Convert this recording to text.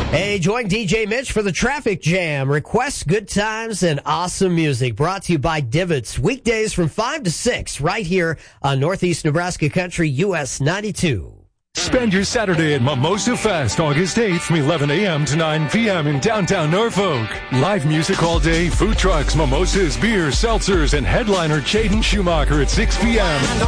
Hey, join DJ Mitch for the Traffic Jam. Request good times and awesome music. Brought to you by Divots. Weekdays from 5 to 6 right here on Northeast Nebraska Country, US 92. Spend your Saturday at Mimosa Fest, August 8th from 11 a.m. to 9 p.m. in downtown Norfolk. Live music all day, food trucks, mimosas, beers, seltzers, and headliner Jaden Schumacher at 6 p.m.